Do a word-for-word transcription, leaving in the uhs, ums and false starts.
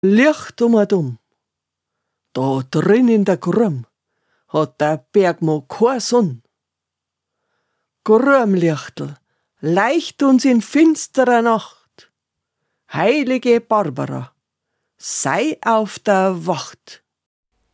Licht um und um. Da drin in der Grumm hat der Bergmann keine Sonn. Grummlichtel, leicht uns in finsterer Nacht. Heilige Barbara, sei auf der Wacht.